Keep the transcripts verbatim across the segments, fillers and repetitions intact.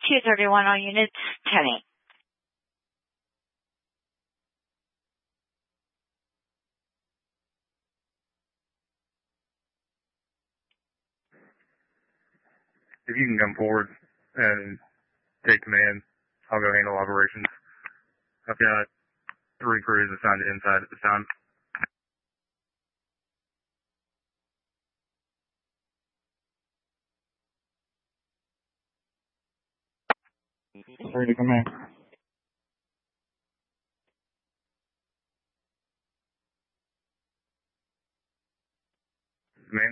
two thirty-one, all units, ten eight. If you can come forward and take command, I'll go handle operations. I've got three crews assigned to inside at this time. Ready to command. Command.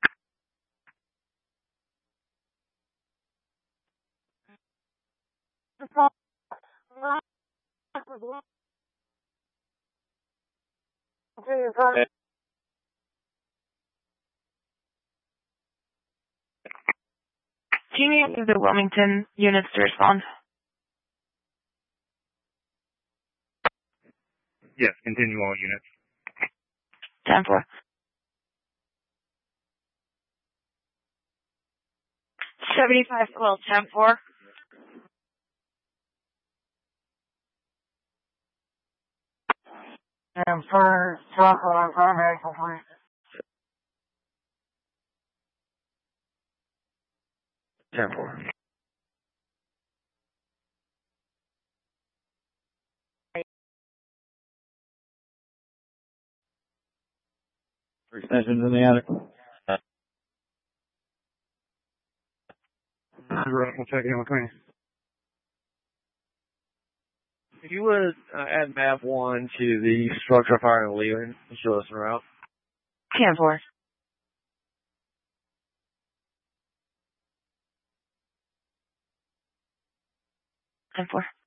Do you need the Wilmington units to respond? Yes, continue all units. ten four. seventy-five Quill, ten four. And for Chocolate, I'm primary complete. ten four. Three stations in the attic. We'll check in with me. If you would uh, add map one to the structure fire in Leland and show us the route. ten four. ten four.